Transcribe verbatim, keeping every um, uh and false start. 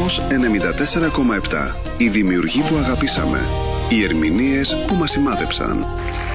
Κοσμos ενενήντα τέσσερα κόμμα επτά. Οι δημιουργοί που αγαπήσαμε. Οι ερμηνείες που μας σημάδεψαν.